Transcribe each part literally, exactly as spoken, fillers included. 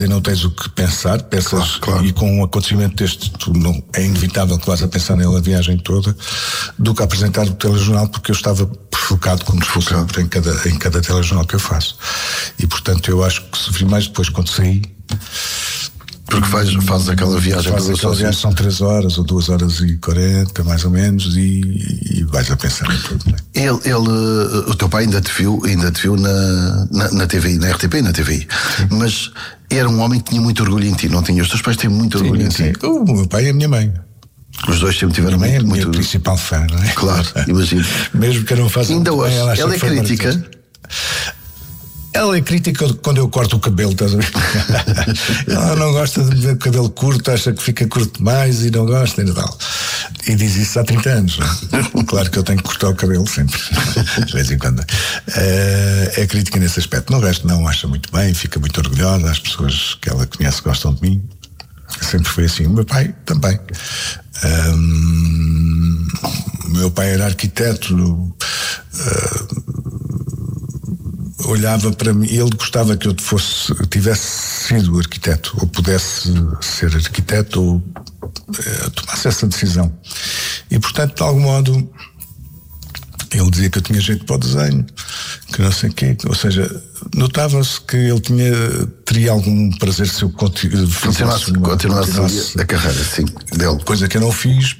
e não tens o que pensar, pensas, claro, claro. E com um acontecimento deste, tu não, é inevitável que vás a pensar nele a viagem toda, do que apresentar o telejornal, porque eu estava focado como fosse em cada, em cada telejornal que eu faço. E portanto eu acho que sofri mais depois quando saí. Porque faz, fazes aquela viagem. Faz aquela viagem, são três horas ou duas horas e quarenta, mais ou menos, e, e vais a pensar em tudo. Né? Ele, ele, o teu pai ainda te viu, ainda te viu na, na, na T V I, na R T P e na T V I. Sim. Mas era um homem que tinha muito orgulho em ti, não tinha? Os teus pais têm muito sim, orgulho sim. em ti. O meu pai e a minha mãe. Os dois sempre tiveram muito. A minha mãe é a muito... minha principal fã, não é? Claro, imagino. Mesmo que eu não faça. Ainda hoje, ela, ela é crítica. Ela é crítica quando eu corto o cabelo, estás a ver? Ela não gosta de ver o cabelo curto, acha que fica curto demais e não gosta e tal. E diz isso há trinta anos. Não? Claro que eu tenho que cortar o cabelo sempre, de vez em quando. É crítica nesse aspecto. No resto, não, acha muito bem, fica muito orgulhosa. As pessoas que ela conhece gostam de mim. Sempre foi assim. O meu pai também. Um, o meu pai era arquiteto. Uh, olhava para mim, ele gostava que eu fosse, tivesse sido arquiteto, ou pudesse ser arquiteto, ou uh, tomasse essa decisão. E portanto, de algum modo, ele dizia que eu tinha jeito para o desenho, que não sei o quê, ou seja, notava-se que ele tinha, teria algum prazer se eu continuasse, continuasse, uma, continuasse, continuasse a carreira, sim, dele. Coisa que eu não fiz.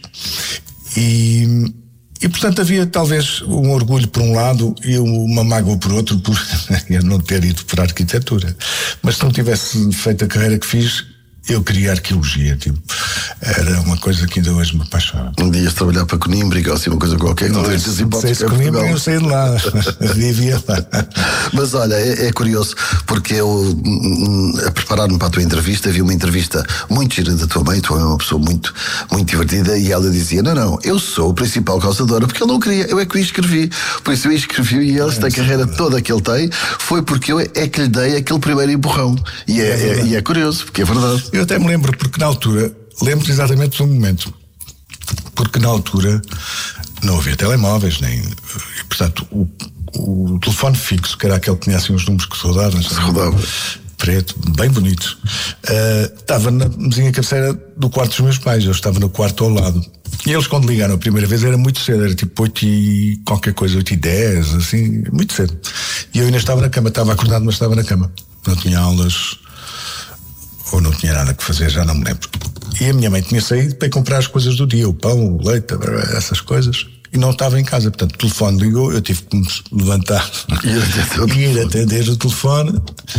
E E portanto havia talvez um orgulho por um lado e uma mágoa por outro por eu não ter ido para a arquitetura. Mas se não tivesse feito a carreira que fiz, eu queria arqueologia, tipo, era uma coisa que ainda hoje me apaixona. Um dia trabalhar para Conímbriga ou assim uma coisa qualquer, não, não tens hipóteses. Se Conímbriga eu saí de lá, vivia lá. Mas olha, é, é curioso porque eu, a preparar-me para a tua entrevista, vi uma entrevista muito gira da tua mãe, tu é uma pessoa muito, muito divertida, e ela dizia: não, não, eu sou o principal causadora, porque ele não queria, eu é que o escrevi, por isso eu escrevi, e ele, esta é, carreira é toda que ele tem, foi porque eu é que lhe dei aquele primeiro empurrão. E é, é, é, e é curioso, porque é verdade. Eu até me lembro, porque na altura, lembro exatamente do momento, porque na altura não havia telemóveis, nem, e, portanto, o, o telefone fixo, que era aquele que tinha assim os números que se rodavam, se rodava, preto, bem bonito, uh, estava na mesinha cabeceira do quarto dos meus pais, eu estava no quarto ao lado. E eles, quando ligaram a primeira vez, era muito cedo, era tipo oito e qualquer coisa, oito e dez, assim, muito cedo. E eu ainda estava na cama, estava acordado, mas estava na cama. Não tinha aulas, ou não tinha nada que fazer, já não me lembro. E a minha mãe tinha saído para ir comprar as coisas do dia, o pão, o leite, essas coisas, e não estava em casa. Portanto, o telefone ligou, eu tive que me levantar e ir atender o telefone.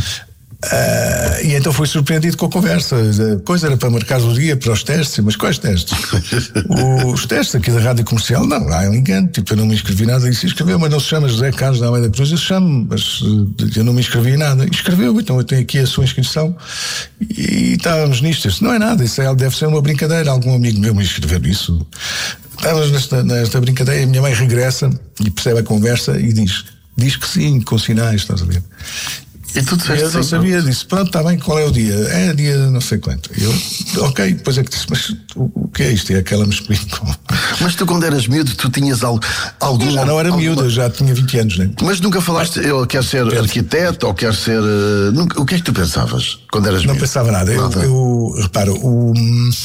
Uh, e então fui surpreendido com a conversa. A coisa era para marcar o dia para os testes, mas quais testes? Os testes aqui da Rádio Comercial, não, lá é ligando, tipo, eu não me inscrevi nada. Disse: escreveu, mas não se chama José Carlos da Almeida Cruz. Eu chamo, mas eu não me inscrevi em nada. Escreveu, então eu tenho aqui a sua inscrição. E estávamos nisto. Isso não é nada, isso é, deve ser uma brincadeira. Algum amigo meu me escreveu isso. Estávamos nesta, nesta brincadeira, e a minha mãe regressa e percebe a conversa e diz: diz que sim, com sinais, estás a ver? E tu disseste, eu não sabia pronto. Disso. Pronto, está bem, qual é o dia? É dia não sei quanto. Eu, ok, depois é que disse: mas o, o que é isto? E aquela me explicou. Mas tu, quando eras miúdo, tu tinhas algo, algum... Eu já não era alguma... miúdo, eu já tinha vinte anos, né? Mas nunca falaste, eu quero ser arquiteto ou quero ser... Nunca... O que é que tu pensavas quando eras não miúdo? Não pensava nada. nada. Eu, eu, reparo, o...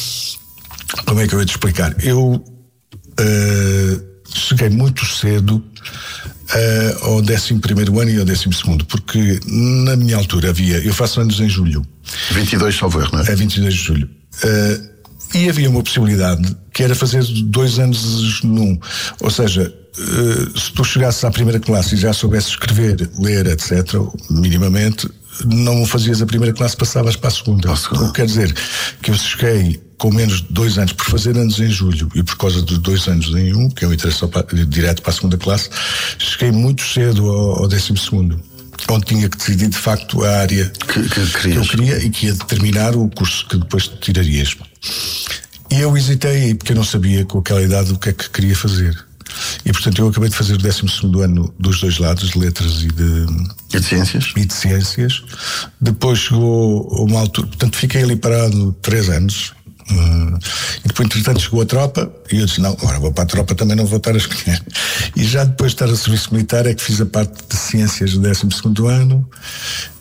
como é que eu ia te explicar? Eu uh, cheguei muito cedo Uh, ao décimo primeiro ano e ao décimo segundo, porque na minha altura havia, eu faço anos em julho, vinte e dois, salvo erro, não é? É vinte e dois de julho, uh, e havia uma possibilidade que era fazer dois anos num, ou seja, uh, se tu chegasses à primeira classe e já soubesses escrever, ler, etc, minimamente, não fazias a primeira classe, passavas para a segunda. O que quer dizer que eu cheguei com menos de dois anos, por fazer anos em julho e por causa dos dois anos em um, que eu entrei só para, direto para a segunda classe, cheguei muito cedo ao, ao décimo segundo, onde tinha que decidir de facto a área que, que, que eu queria e que ia determinar o curso que depois tirarias. E eu hesitei, porque eu não sabia com aquela idade o que é que queria fazer. E portanto eu acabei de fazer o décimo segundo ano dos dois lados, de letras e de, e de ciências. E de ciências. Depois chegou uma altura, portanto fiquei ali parado três anos. Uh, e depois, entretanto, chegou a tropa e eu disse: não, agora vou para a tropa, também não vou estar a escolher. E já depois de estar a serviço militar é que fiz a parte de ciências do décimo segundo ano